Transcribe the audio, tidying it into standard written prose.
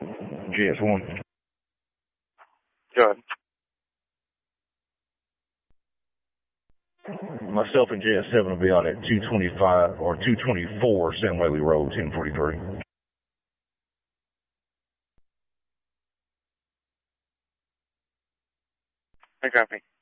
JS1. Go ahead. Myself and JS7 will be out at 225 or 224 Sam Whaley Road, 1043. I copy.